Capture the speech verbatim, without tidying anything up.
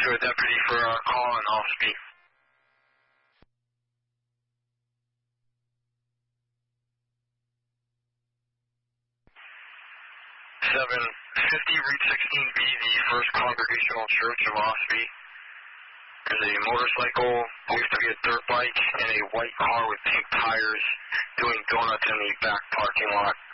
to a deputy for a call and off speed. seven fifty Route sixteen B, the First Congregational Church of Ospey. There's a motorcycle, used to be a dirt bike, and a white car with pink tires doing donuts in the back parking lot.